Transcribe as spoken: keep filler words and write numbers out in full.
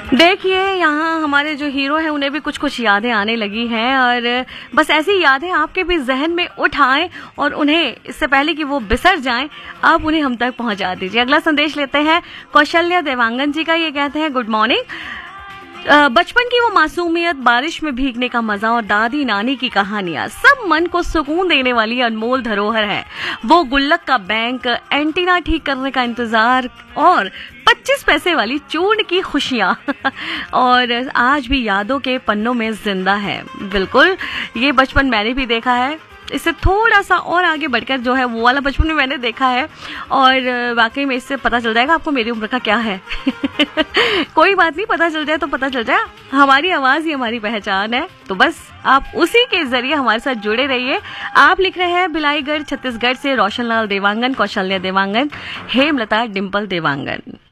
देखिए, यहाँ हमारे जो हीरो हैं उन्हें भी कुछ कुछ यादें आने लगी हैं और बस ऐसी यादें आपके भी जहन में उठ आएं और उन्हें इससे पहले कि वो बिसर जाएं, आप उन्हें हम तक पहुंचा दीजिए। अगला संदेश लेते हैं कौशल्या देवांगन जी का। ये कहते हैं, गुड मॉर्निंग। बचपन की वो मासूमियत, बारिश में भीगने का मजा और दादी नानी की कहानियां सब मन को सुकून देने वाली अनमोल धरोहर है। वो गुल्लक का बैंक, एंटीना ठीक करने का इंतजार और पच्चीस पैसे वाली चूर्ण की खुशियां और आज भी यादों के पन्नों में जिंदा है। बिल्कुल, ये बचपन मैंने भी देखा है। इससे थोड़ा सा और आगे बढ़कर जो है वो वाला बचपन में मैंने देखा है और वाकई में इससे पता चल जाएगा आपको मेरी उम्र का क्या है। कोई बात नहीं, पता चल जाए तो पता चल जाए। हमारी आवाज ही हमारी पहचान है, तो बस आप उसी के जरिए हमारे साथ जुड़े रहिए। आप लिख रहे हैं बिलाईगढ़ छत्तीसगढ़ से रोशनलाल देवांगन, कौशल्या देवांगन, हेमलता डिम्पल देवांगन।